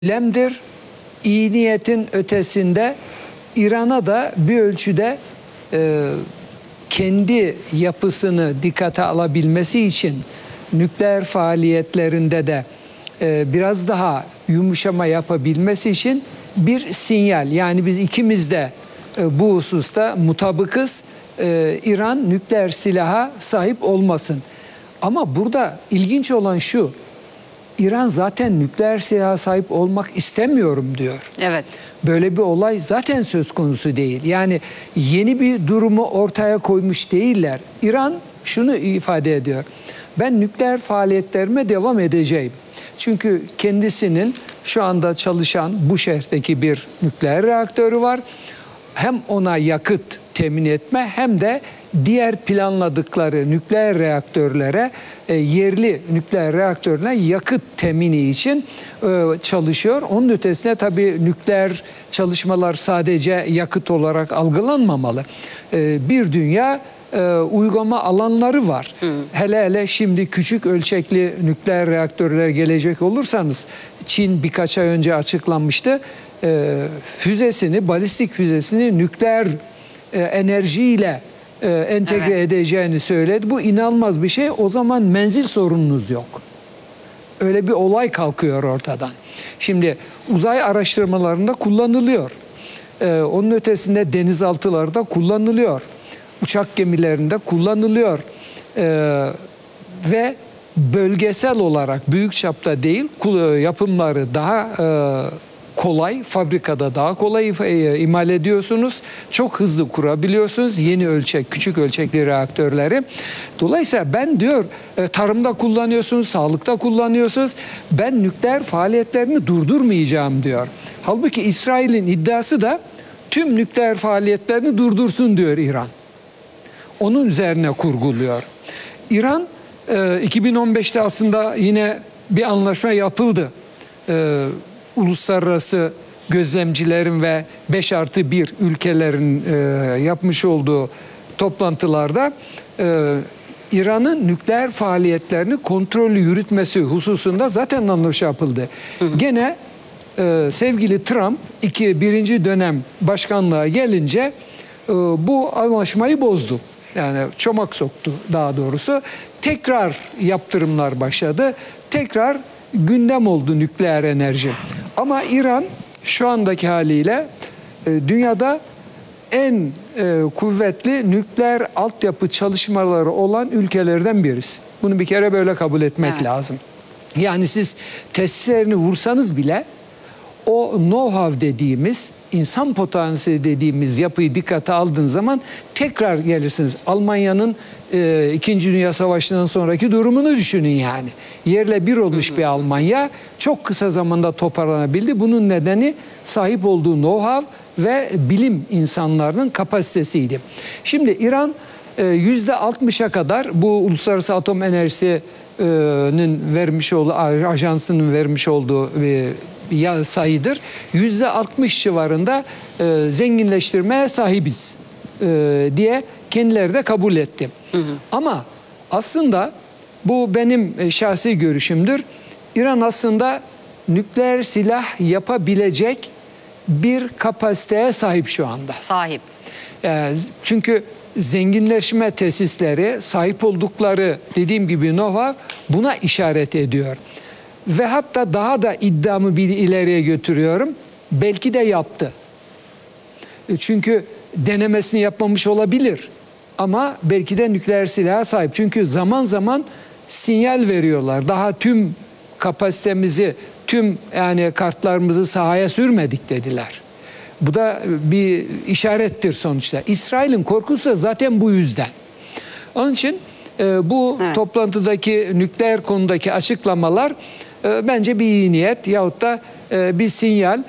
lemdir. İyi niyetin ötesinde İran'a da bir ölçüde kendi yapısını dikkate alabilmesi için nükleer faaliyetlerinde de biraz daha yumuşama yapabilmesi için bir sinyal. Yani biz ikimiz de bu hususta mutabıkız. İran nükleer silaha sahip olmasın. Ama burada ilginç olan şu: İran zaten nükleer silaha sahip olmak istemiyorum diyor. Evet. Böyle bir olay zaten söz konusu değil. Yani yeni bir durumu ortaya koymuş değiller. İran şunu ifade ediyor: ben nükleer faaliyetlerime devam edeceğim. Çünkü kendisinin şu anda çalışan Bushehr'teki bir nükleer reaktörü var. Hem ona yakıt temin etme hem de diğer planladıkları nükleer reaktörlere, yerli nükleer reaktörlerine yakıt temini için çalışıyor. Onun ötesine tabii nükleer çalışmalar sadece yakıt olarak algılanmamalı. Bir dünya uygulama alanları var. Hele hele şimdi küçük ölçekli nükleer reaktörler gelecek olursanız, Çin birkaç ay önce açıklanmıştı. Füzesini, balistik füzesini nükleer enerjiyle entegre edeceğini söyledi. Bu inanılmaz bir şey. O zaman menzil sorununuz yok. Öyle bir olay kalkıyor ortadan. Şimdi uzay araştırmalarında kullanılıyor. Onun ötesinde denizaltılarda kullanılıyor. Uçak gemilerinde kullanılıyor. Ve bölgesel olarak büyük çapta değil, yapımları daha kolay, fabrikada daha kolay imal ediyorsunuz. Çok hızlı kurabiliyorsunuz yeni ölçek, küçük ölçekli reaktörleri. Dolayısıyla ben diyor, tarımda kullanıyorsunuz, sağlıkta kullanıyorsunuz. Ben nükleer faaliyetlerini durdurmayacağım diyor. Halbuki İsrail'in iddiası da tüm nükleer faaliyetlerini durdursun diyor İran. Onun üzerine kurguluyor. İran 2015'te aslında yine bir anlaşma yapıldı. Uluslararası gözlemcilerin ve 5+1 ülkelerin yapmış olduğu toplantılarda İran'ın nükleer faaliyetlerini kontrollü yürütmesi hususunda zaten anlaşma yapıldı. Gene sevgili Trump birinci dönem başkanlığa gelince bu anlaşmayı bozdu. Yani çomak soktu daha doğrusu. Tekrar yaptırımlar başladı. Tekrar gündem oldu nükleer enerji. Ama İran şu andaki haliyle dünyada en kuvvetli nükleer altyapı çalışmaları olan ülkelerden birisi. Bunu bir kere böyle kabul etmek lazım. Yani siz tesislerini vursanız bile o know-how dediğimiz, insan potansiyeli dediğimiz yapıyı dikkate aldığınız zaman tekrar gelirsiniz. Almanya'nın 2. Dünya Savaşı'ndan sonraki durumunu düşünün yani. Yerle bir olmuş bir Almanya çok kısa zamanda toparlanabildi. Bunun nedeni sahip olduğu know-how ve bilim insanlarının kapasitesiydi. Şimdi İran %60'a kadar bu Uluslararası Atom Enerjisi'nin vermiş olduğu, ajansının vermiş olduğu sayıdır. %60 civarında zenginleştirmeye sahibiz diye kendileri de kabul etti. Ama aslında bu benim şahsi görüşümdür. İran aslında nükleer silah yapabilecek bir kapasiteye sahip şu anda. Sahip. Çünkü zenginleşme tesisleri, sahip oldukları dediğim gibi know-how buna işaret ediyor. Ve hatta daha da iddiamı bir ileriye götürüyorum. Belki de yaptı. Çünkü denemesini yapmamış olabilir. Ama belki de nükleer silaha sahip. Çünkü zaman zaman sinyal veriyorlar. Daha tüm kapasitemizi, tüm yani kartlarımızı sahaya sürmedik dediler. Bu da bir işarettir sonuçta. İsrail'in korkusu da zaten bu yüzden. Onun için bu toplantıdaki nükleer konudaki açıklamalar bence bir iyi niyet yahut da bir sinyal.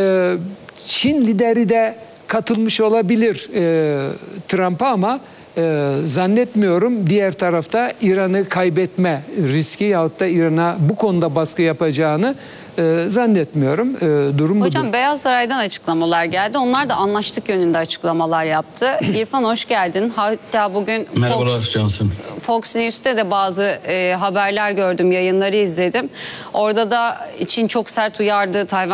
Çin lideri de katılmış olabilir Trump'a ama zannetmiyorum diğer tarafta İran'ı kaybetme riski yahut da İran'a bu konuda baskı yapacağını zannetmiyorum. Durum budur. Hocam Beyaz Saray'dan açıklamalar geldi. Onlar da anlaştık yönünde açıklamalar yaptı. İrfan hoş geldin. Hatta bugün Merhabalar Cansın. Fox News'te de bazı haberler gördüm, yayınları izledim. Orada da Çin çok sert uyardı. Tayvan